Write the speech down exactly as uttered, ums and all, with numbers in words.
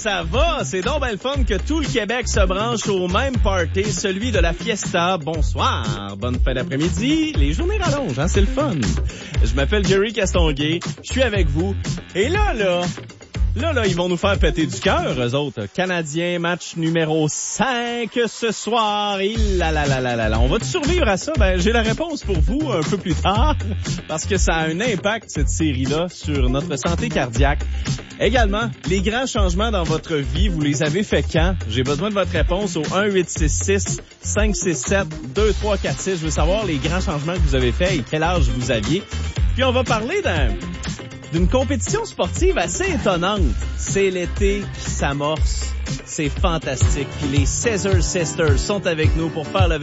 ça va? C'est donc ben le fun que tout le Québec se branche au même party, celui de la fiesta. Bonsoir, bonne fin d'après-midi. Les journées rallongent, hein, c'est le fun. Je m'appelle Jerry Castonguay, je suis avec vous. Et là, là... Là, là, ils vont nous faire péter du cœur, eux autres. Canadiens, match numéro cinq ce soir. Et là, là, là, là, là, là. On va survivre à ça? Ben, j'ai la réponse pour vous un peu plus tard. Parce que ça a un impact, cette série-là, sur notre santé cardiaque. Également, les grands changements dans votre vie, vous les avez fait quand? J'ai besoin de votre réponse au un huit six six cinq six sept deux trois quatre six. Je veux savoir les grands changements que vous avez faits et quel âge vous aviez. Puis on va parler d'un... d'une compétition sportive assez étonnante. C'est l'été qui s'amorce. C'est fantastique. Puis les Scissor Sisters sont avec nous pour faire le